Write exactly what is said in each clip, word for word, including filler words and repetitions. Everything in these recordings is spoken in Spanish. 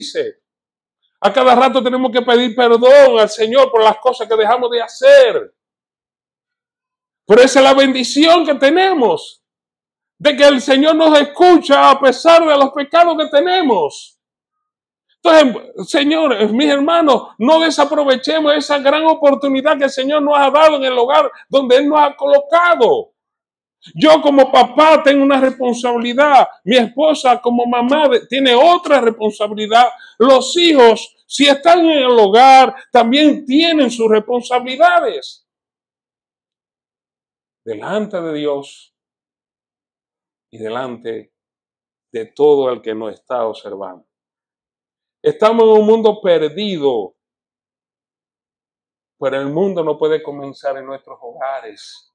dice. A cada rato tenemos que pedir perdón al Señor por las cosas que dejamos de hacer. Pero esa es la bendición que tenemos, de que el Señor nos escucha a pesar de los pecados que tenemos. Entonces, señores, mis hermanos, no desaprovechemos esa gran oportunidad que el Señor nos ha dado en el hogar donde Él nos ha colocado. Yo como papá tengo una responsabilidad, mi esposa como mamá tiene otra responsabilidad. Los hijos, si están en el hogar, también tienen sus responsabilidades delante de Dios y delante de todo el que nos está observando. Estamos en un mundo perdido, pero el mundo no puede comenzar en nuestros hogares.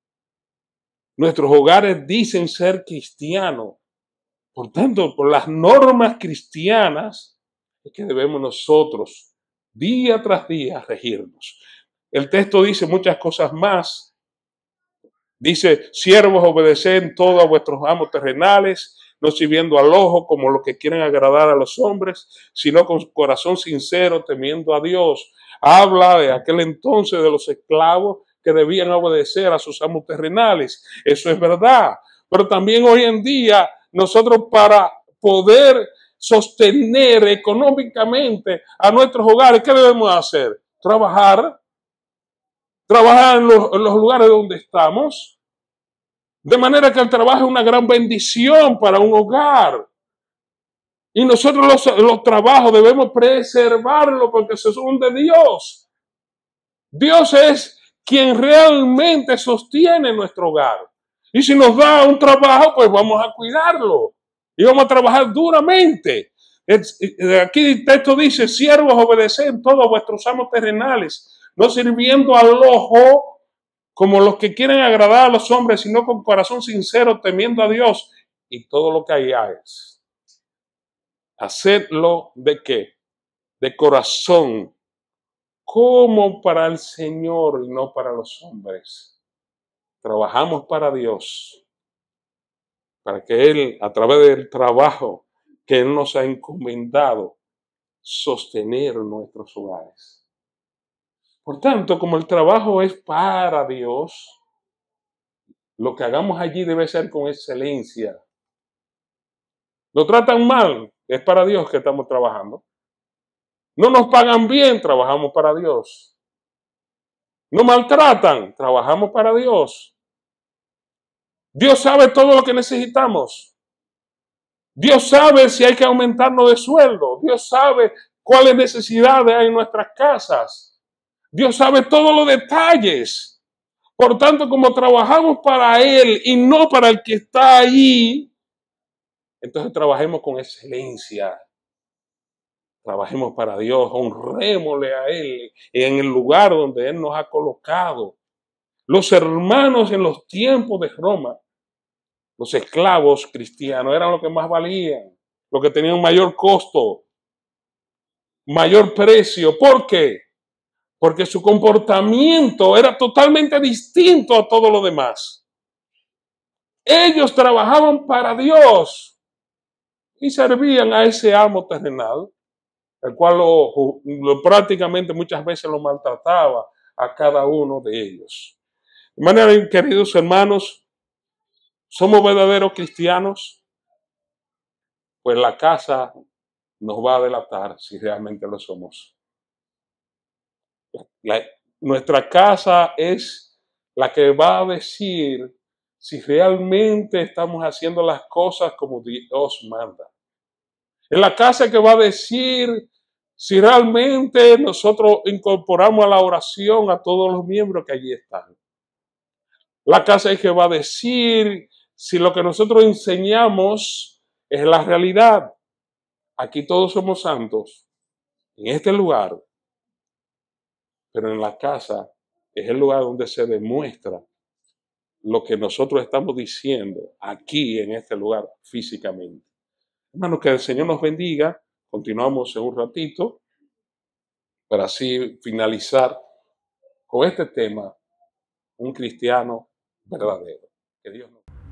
Nuestros hogares dicen ser cristianos. Por tanto, por las normas cristianas es que debemos nosotros, día tras día, regirnos. El texto dice muchas cosas más. Dice, siervos, obedeced todo a vuestros amos terrenales, no sirviendo al ojo como los que quieren agradar a los hombres, sino con corazón sincero, temiendo a Dios. Habla de aquel entonces de los esclavos que debían obedecer a sus amos terrenales. Eso es verdad. Pero también hoy en día, nosotros para poder sostener económicamente a nuestros hogares, ¿qué debemos hacer? Trabajar. Trabajar en los, en los lugares donde estamos. De manera que el trabajo es una gran bendición para un hogar. Y nosotros los, los trabajos debemos preservarlos porque son de Dios. Dios es quien realmente sostiene nuestro hogar. Y si nos da un trabajo, pues vamos a cuidarlo. Y vamos a trabajar duramente. Aquí el texto dice, siervos, obedeced todos a vuestros amos terrenales, no sirviendo al ojo como los que quieren agradar a los hombres, sino con corazón sincero, temiendo a Dios. Y todo lo que hayáis, hacedlo ¿de qué? De corazón, como para el Señor y no para los hombres. Trabajamos para Dios, para que Él, a través del trabajo que Él nos ha encomendado, sostener nuestros hogares. Por tanto, como el trabajo es para Dios, lo que hagamos allí debe ser con excelencia. Lo tratan mal, es para Dios que estamos trabajando. No nos pagan bien, trabajamos para Dios. Nos maltratan, trabajamos para Dios. Dios sabe todo lo que necesitamos. Dios sabe si hay que aumentarnos de sueldo. Dios sabe cuáles necesidades hay en nuestras casas. Dios sabe todos los detalles. Por tanto, como trabajamos para Él y no para el que está ahí, entonces trabajemos con excelencia. Trabajemos para Dios, honrémosle a Él en el lugar donde Él nos ha colocado. Los hermanos en los tiempos de Roma, los esclavos cristianos, eran los que más valían, los que tenían mayor costo, mayor precio. ¿Por qué? Porque su comportamiento era totalmente distinto a todo lo demás. Ellos trabajaban para Dios y servían a ese amo terrenal, el cual lo, lo, prácticamente muchas veces lo maltrataba a cada uno de ellos. De manera, queridos hermanos, ¿somos verdaderos cristianos? Pues la casa nos va a delatar si realmente lo somos. La, nuestra casa es la que va a decir si realmente estamos haciendo las cosas como Dios manda. Es la casa que va a decir si realmente nosotros incorporamos a la oración a todos los miembros que allí están. La casa es que va a decir si lo que nosotros enseñamos es la realidad. Aquí todos somos santos, en este lugar. Pero en la casa es el lugar donde se demuestra lo que nosotros estamos diciendo aquí en este lugar físicamente. Hermanos, que el Señor nos bendiga. Continuamos en un ratito para así finalizar con este tema, un cristiano verdadero. Que Dios nos